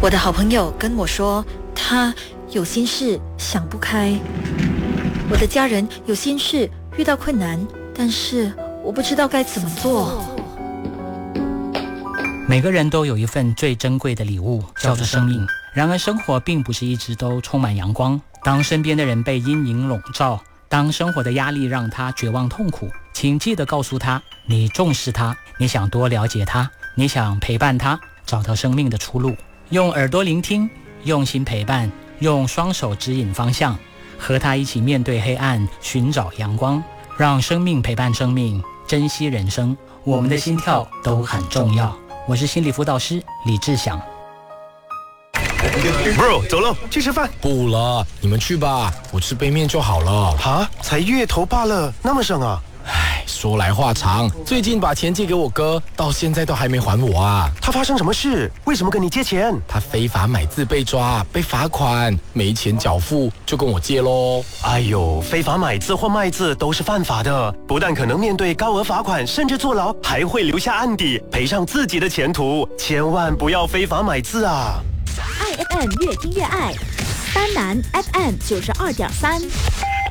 我的好朋友跟我说，他有心事想不开。我的家人有心事遇到困难，但是我不知道该怎么做。 每个人都有一份最珍贵的礼物，叫做生命。然而生活并不是一直都充满阳光，当身边的人被阴影笼罩，当生活的压力让他绝望痛苦，请记得告诉他，你重视他，你想多了解他，你想陪伴他，找到生命的出路。用耳朵聆听，用心陪伴，用双手指引方向，和他一起面对黑暗，寻找阳光，让生命陪伴生命，珍惜人生。我们的心跳都很重要。我是心理辅导师李志祥。 Bro， 走了，去吃饭。 不了，你们去吧，我吃杯面就好了。 哈，才月头罢了，那么省啊？ 唉，说来话长，最近把钱借给我哥，到现在都还没还我啊。 他发生什么事？为什么跟你借钱？ 他非法买字被抓，被罚款，没钱缴付，就跟我借咯。 哎呦，非法买字或卖字都是犯法的，不但可能面对高额罚款，甚至坐牢，还会留下案底，赔上自己的前途。千万不要非法买字啊！ 爱 FM 越听越爱，丹南 FM 92.3。